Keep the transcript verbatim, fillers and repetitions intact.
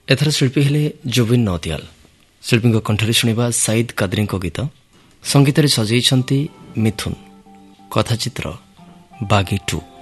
ଏଥର ଶିଳ୍ପୀ ହେଲେ ଜୁବିନ ନୌଟିଆଲ। ଶିଳ୍ପୀଙ୍କ କଣ୍ଠରେ ଶୁଣିବା ସାଇଦ କାଦରୀଙ୍କ ଗୀତ। ସଙ୍ଗୀତରେ ସଜେଇଛନ୍ତି ମିଥୁନ। କଥାଚିତ୍ର ବାଗି ଟୁ।